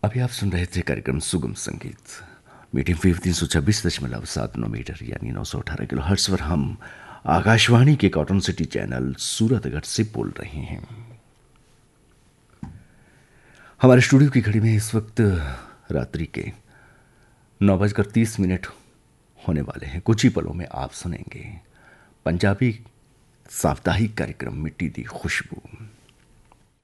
अभी आप सुन रहे थे कार्यक्रम सुगम संगीत। मीडियम वेव 326.79 मीटर यानी 918 किलो हर्ट्ज पर हम आकाशवाणी के कॉटन सिटी चैनल सूरतगढ़ से बोल रहे हैं। हमारे स्टूडियो की घड़ी में इस वक्त रात्रि के 9:30 होने वाले हैं। कुछ ही पलों में आप सुनेंगे पंजाबी साप्ताहिक कार्यक्रम मिट्टी दी खुशबू।